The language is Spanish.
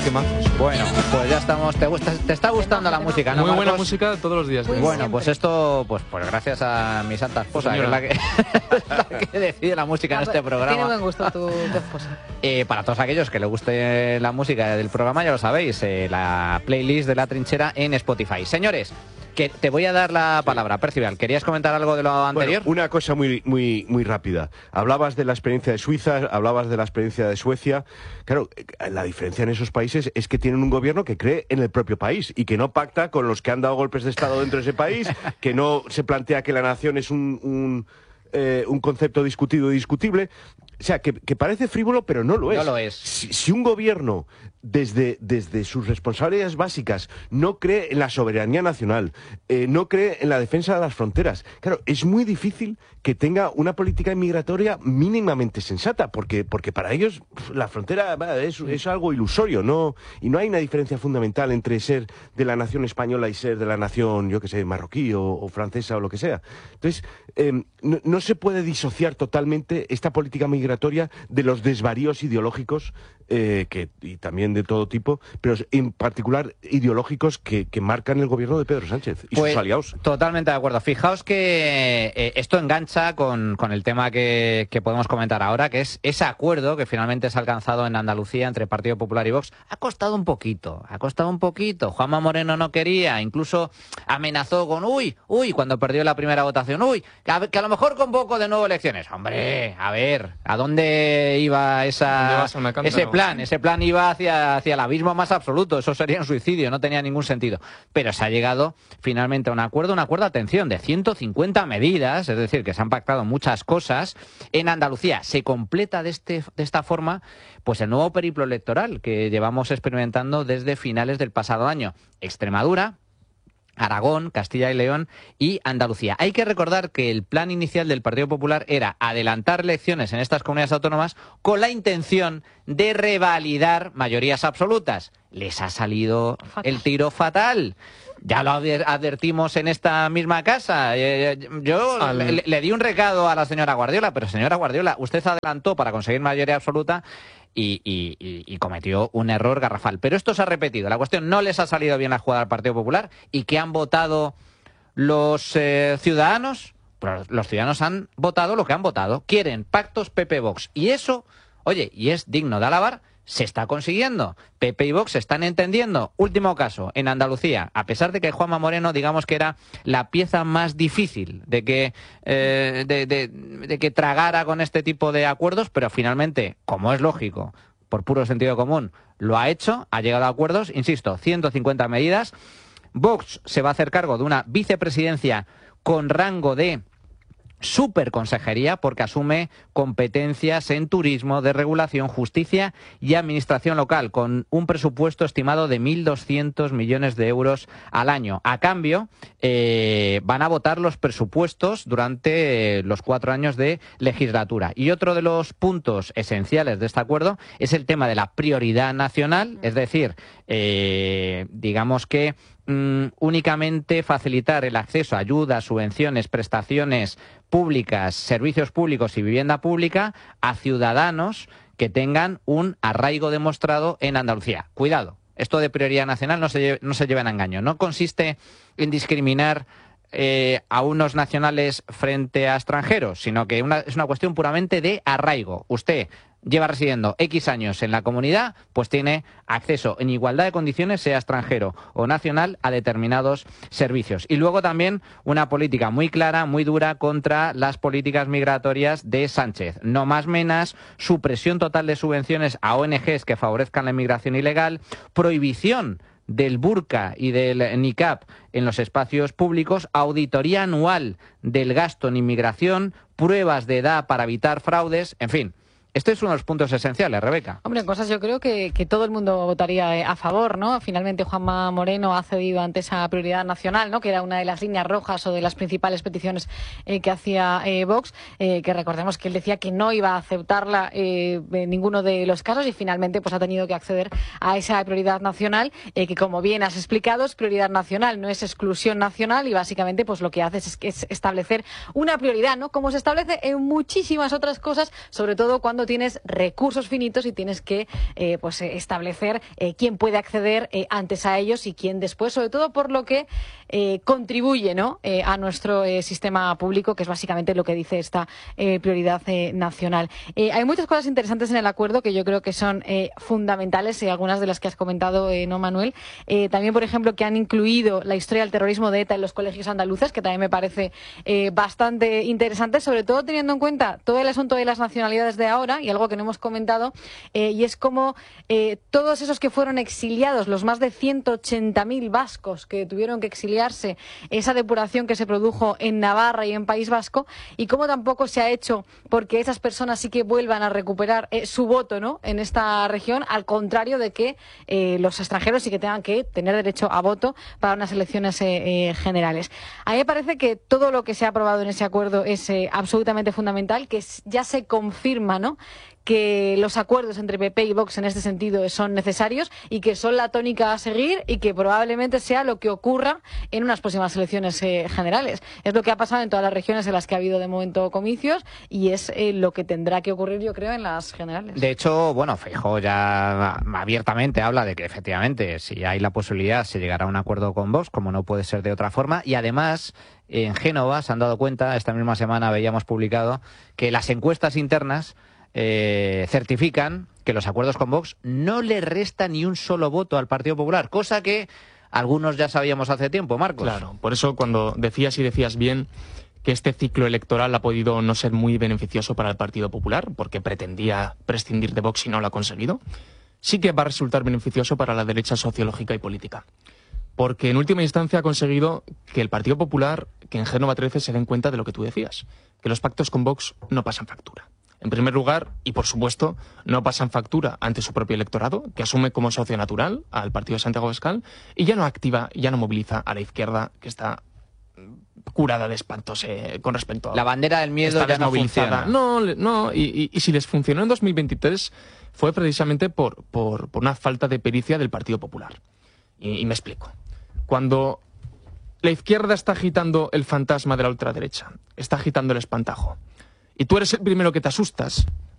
temazos. Bueno, pues ya estamos. ¿Te está gustando la música, no, Muy buena Marcos? música todos los días. Bueno, pues esto, pues gracias a mi santa esposa, que es la que decide la música en este programa. Tiene buen gusto tu esposa. Para todos aquellos que les guste la música del programa, ya lo sabéis, la playlist de La Trinchera en Spotify. Señores, que te voy a dar la palabra. Percival, ¿querías comentar algo de lo anterior? Bueno, una cosa muy rápida. Hablabas de la experiencia de Suiza, hablabas de la experiencia de Suecia. Claro, la diferencia en esos países es que tienen un gobierno que cree en el propio país y que no pacta con los que han dado golpes de Estado dentro de ese país, que no se plantea que la nación es un concepto discutido y discutible. O sea, que parece frívolo, pero no lo es. No lo es. Si un gobierno, desde sus responsabilidades básicas, no cree en la soberanía nacional, no cree en la defensa de las fronteras, claro, es muy difícil que tenga una política inmigratoria mínimamente sensata, porque para ellos la frontera es algo ilusorio, ¿no? Y no hay una diferencia fundamental entre ser de la nación española y ser de la nación, yo que sé, marroquí o francesa o lo que sea. Entonces, no se puede disociar totalmente esta política migratoria de los desvaríos ideológicos y también de todo tipo, pero en particular ideológicos que marcan el gobierno de Pedro Sánchez y sus aliados. Totalmente de acuerdo. Fijaos que esto engancha con el tema que podemos comentar ahora, que es ese acuerdo que finalmente se ha alcanzado en Andalucía entre Partido Popular y Vox. Ha costado un poquito. Juanma Moreno no quería, incluso amenazó con cuando perdió la primera votación, que a lo mejor convoco de nuevo elecciones. Hombre, a ver, ¿a dónde iba ese plan? Ese plan iba hacia el abismo más absoluto. Eso sería un suicidio, no tenía ningún sentido. Pero se ha llegado finalmente a un acuerdo, atención, de 150 medidas, es decir, que se han pactado muchas cosas. En Andalucía se completa de esta forma pues el nuevo periplo electoral que llevamos experimentando desde finales del pasado año. Extremadura, Aragón, Castilla y León y Andalucía. Hay que recordar que el plan inicial del Partido Popular era adelantar elecciones en estas comunidades autónomas con la intención de revalidar mayorías absolutas. Les ha salido el tiro fatal. Ya lo advertimos en esta misma casa. Yo le di un recado a la señora Guardiola, pero señora Guardiola, usted adelantó para conseguir mayoría absoluta y cometió un error garrafal. Pero esto se ha repetido. La cuestión, no les ha salido bien la jugada al Partido Popular. ¿Y qué han votado los ciudadanos? Pues los ciudadanos han votado lo que han votado. Quieren pactos PP-Vox. Y eso, oye, y es digno de alabar, se está consiguiendo. PP y Vox se están entendiendo. Último caso, en Andalucía, a pesar de que Juanma Moreno, digamos que era la pieza más difícil de que tragara con este tipo de acuerdos, pero finalmente, como es lógico, por puro sentido común, lo ha hecho, ha llegado a acuerdos, insisto, 150 medidas. Vox se va a hacer cargo de una vicepresidencia con rango de superconsejería, porque asume competencias en turismo, de regulación, justicia y administración local, con un presupuesto estimado de 1.200 millones de euros al año. A cambio, van a votar los presupuestos durante los 4 años de legislatura. Y otro de los puntos esenciales de este acuerdo es el tema de la prioridad nacional, es decir, digamos que únicamente facilitar el acceso a ayudas, subvenciones, prestaciones públicas, servicios públicos y vivienda pública a ciudadanos que tengan un arraigo demostrado en Andalucía. Cuidado, esto de prioridad nacional no se lleva en engaño. No consiste en discriminar a unos nacionales frente a extranjeros, sino que es una cuestión puramente de arraigo. Usted lleva residiendo X años en la comunidad, pues tiene acceso en igualdad de condiciones, sea extranjero o nacional, a determinados servicios. Y luego también una política muy clara, muy dura contra las políticas migratorias de Sánchez. No más menas, supresión total de subvenciones a ONGs que favorezcan la inmigración ilegal, prohibición del burka y del niqab en los espacios públicos, auditoría anual del gasto en inmigración, pruebas de edad para evitar fraudes, en fin. Este es uno de los puntos esenciales, Rebeca. Hombre, cosas yo creo que todo el mundo votaría a favor, ¿no? Finalmente Juanma Moreno ha cedido ante esa prioridad nacional, ¿no? Que era una de las líneas rojas o de las principales peticiones que hacía Vox, que recordemos que él decía que no iba a aceptarla en ninguno de los casos y finalmente pues ha tenido que acceder a esa prioridad nacional, que como bien has explicado es prioridad nacional, no es exclusión nacional y básicamente pues lo que hace es establecer una prioridad, ¿no? Como se establece en muchísimas otras cosas, sobre todo cuando cuando tienes recursos finitos y tienes que pues establecer quién puede acceder antes a ellos y quién después, sobre todo por lo que contribuye, ¿no?, a nuestro sistema público, que es básicamente lo que dice esta prioridad nacional. Hay muchas cosas interesantes en el acuerdo que yo creo que son fundamentales, algunas de las que has comentado, ¿no, Manuel? También, por ejemplo, que han incluido la historia del terrorismo de ETA en los colegios andaluces, que también me parece bastante interesante, sobre todo teniendo en cuenta todo el asunto de las nacionalidades de ahora, y algo que no hemos comentado, y es como todos esos que fueron exiliados, los más de 180.000 vascos que tuvieron que exiliarse, esa depuración que se produjo en Navarra y en País Vasco, y cómo tampoco se ha hecho porque esas personas sí que vuelvan a recuperar su voto, ¿no?, en esta región, al contrario de que los extranjeros sí que tengan que tener derecho a voto para unas elecciones generales. A mí me parece que todo lo que se ha aprobado en ese acuerdo es absolutamente fundamental, que ya se confirma, ¿no?, que los acuerdos entre PP y Vox en este sentido son necesarios y que son la tónica a seguir y que probablemente sea lo que ocurra en unas próximas elecciones generales. Es lo que ha pasado en todas las regiones en las que ha habido de momento comicios y es lo que tendrá que ocurrir, yo creo, en las generales. De hecho, bueno, Feijóo ya abiertamente habla de que efectivamente, si hay la posibilidad, se llegará a un acuerdo con Vox, como no puede ser de otra forma, y además en Génova se han dado cuenta, esta misma semana veíamos publicado, que las encuestas internas certifican que los acuerdos con Vox no le restan ni un solo voto al Partido Popular, cosa que algunos ya sabíamos hace tiempo, Marcos. Claro, por eso cuando decías bien que este ciclo electoral ha podido no ser muy beneficioso para el Partido Popular, porque pretendía prescindir de Vox y no lo ha conseguido, sí que va a resultar beneficioso para la derecha sociológica y política. Porque en última instancia ha conseguido que el Partido Popular, que en Génova 13 se den cuenta de lo que tú decías, que los pactos con Vox no pasan factura. En primer lugar, y por supuesto, no pasan factura ante su propio electorado, que asume como socio natural al partido de Santiago Abascal, y ya no activa, ya no moviliza a la izquierda, que está curada de espantos con respecto a... La bandera del miedo ya no funciona. No, y si les funcionó en 2023 fue precisamente por una falta de pericia del Partido Popular. Y me explico. Cuando la izquierda está agitando el fantasma de la ultraderecha, está agitando el espantajo, y tú eres el primero que te asustas,